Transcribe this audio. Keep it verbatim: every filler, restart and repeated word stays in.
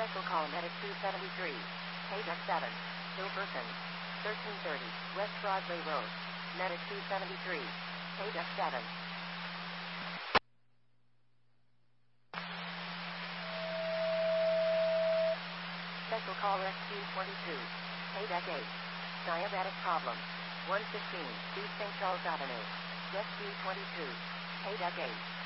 Special call Medic two seventy-three. Paydeck seven. Hilberton. thirteen thirty. West Broadway Road. Medic two seventy-three. Paydeck seven. Special call Rescue twenty-two. Paydeck eight. Diabetic problem. one fifteen. East Saint Charles Avenue. Rescue twenty-two. Paydeck eight.